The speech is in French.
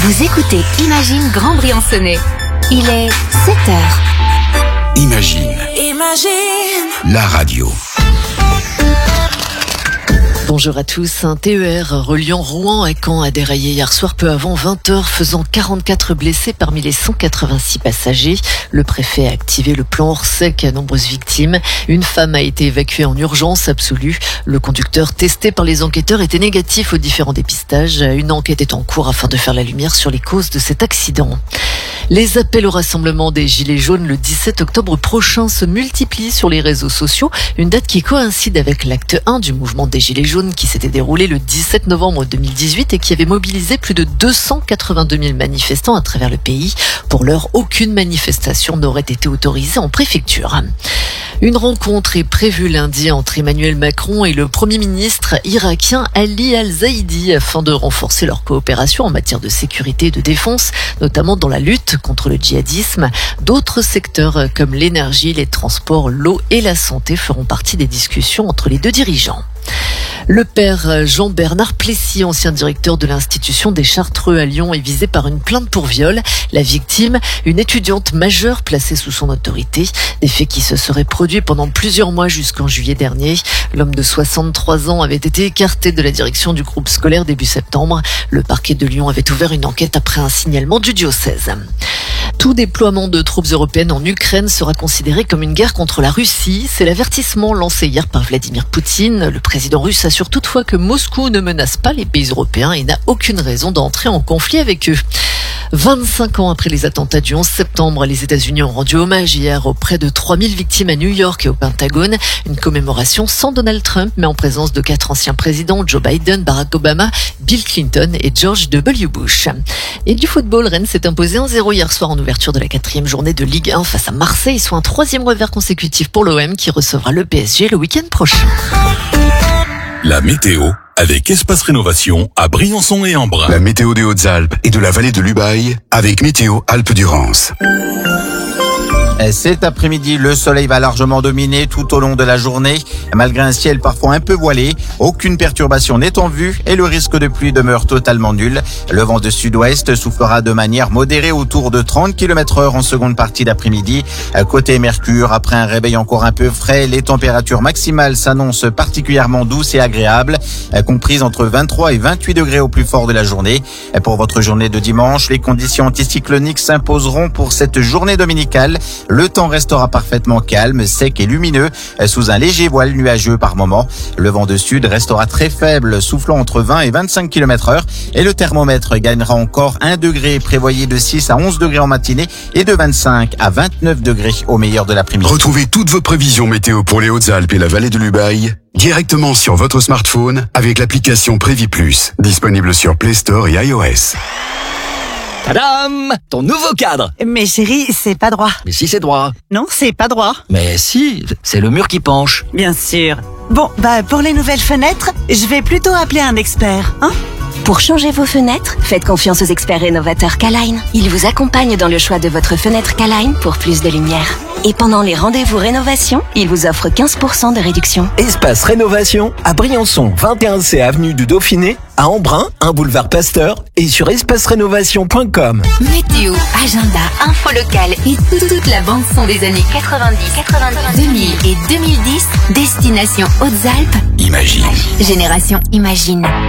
Vous écoutez Imagine Grand Briançonnais. Il est 7h. Imagine. La radio. Bonjour à tous. Un TER reliant Rouen à Caen a déraillé hier soir peu avant 20h, faisant 44 blessés parmi les 186 passagers. Le préfet a activé le plan hors-sec à nombreuses victimes. Une femme a été évacuée en urgence absolue. Le conducteur testé par les enquêteurs était négatif aux différents dépistages. Une enquête est en cours afin de faire la lumière sur les causes de cet accident. Les appels au rassemblement des Gilets jaunes le 17 octobre prochain se multiplient sur les réseaux sociaux. Une date qui coïncide avec l'acte 1 du mouvement des Gilets jaunes qui s'était déroulé le 17 novembre 2018 et qui avait mobilisé plus de 282 000 manifestants à travers le pays. Pour l'heure, aucune manifestation n'aurait été autorisée en préfecture. Une rencontre est prévue lundi entre Emmanuel Macron et le Premier ministre irakien Ali Al-Zaidi afin de renforcer leur coopération en matière de sécurité et de défense, notamment dans la lutte contre le djihadisme. D'autres secteurs comme l'énergie, les transports, l'eau et la santé feront partie des discussions entre les deux dirigeants. Le père Jean-Bernard Plessis, ancien directeur de l'institution des Chartreux à Lyon, est visé par une plainte pour viol. La victime, une étudiante majeure placée sous son autorité. Des faits qui se seraient produits pendant plusieurs mois jusqu'en juillet dernier. L'homme de 63 ans avait été écarté de la direction du groupe scolaire début septembre. Le parquet de Lyon avait ouvert une enquête après un signalement du diocèse. Tout déploiement de troupes européennes en Ukraine sera considéré comme une guerre contre la Russie. C'est l'avertissement lancé hier par Vladimir Poutine. Le président russe assure toutefois que Moscou ne menace pas les pays européens et n'a aucune raison d'entrer en conflit avec eux. 25 ans après les attentats du 11 septembre, les États-Unis ont rendu hommage hier aux près de 3000 victimes à New York et au Pentagone. Une commémoration sans Donald Trump, mais en présence de 4 anciens présidents, Joe Biden, Barack Obama, Bill Clinton et George W. Bush. Et du football, Rennes s'est imposé 1-0 hier soir en ouverture de la 4e journée de Ligue 1 face à Marseille, soit un 3e revers consécutif pour l'OM qui recevra le PSG le week-end prochain. La météo avec Espace Rénovation à Briançon et Embrun. La météo des Hautes-Alpes et de la vallée de l'Ubaye avec Météo Alpes-Durance. Cet après-midi, le soleil va largement dominer tout au long de la journée. Malgré un ciel parfois un peu voilé, aucune perturbation n'est en vue et le risque de pluie demeure totalement nul. Le vent de sud-ouest soufflera de manière modérée autour de 30 km/h en seconde partie d'après-midi. Côté Mercure, après un réveil encore un peu frais, les températures maximales s'annoncent particulièrement douces et agréables, comprises entre 23 et 28 degrés au plus fort de la journée. Pour votre journée de dimanche, les conditions anticycloniques s'imposeront pour cette journée dominicale. Le temps restera parfaitement calme, sec et lumineux, sous un léger voile nuageux par moment. Le vent de sud restera très faible, soufflant entre 20 et 25 km/h. Et le thermomètre gagnera encore 1 degré, prévoyé de 6 à 11 degrés en matinée et de 25 à 29 degrés au meilleur de l'après-midi. Retrouvez toutes vos prévisions météo pour les Hautes-Alpes et la vallée de l'Ubaye directement sur votre smartphone avec l'application Prévis Plus, disponible sur Play Store et iOS. Tadam! Ton nouveau cadre! Mais chérie, c'est pas droit. Mais si c'est droit. Non, c'est pas droit. Mais si, c'est le mur qui penche. Bien sûr. Bon, pour les nouvelles fenêtres, je vais plutôt appeler un expert, hein? Pour changer vos fenêtres, faites confiance aux experts rénovateurs K-Line. Ils vous accompagnent dans le choix de votre fenêtre K-Line pour plus de lumière. Et pendant les rendez-vous rénovation, ils vous offrent 15% de réduction. Espace Rénovation à Briançon, 21C avenue du Dauphiné, à Embrun, 1 boulevard Pasteur et sur espacerénovation.com. Météo, agenda, info locale et toute la bande son des années 90, 2000 et 2010. Destination Hautes-Alpes. Imagine. Génération Imagine.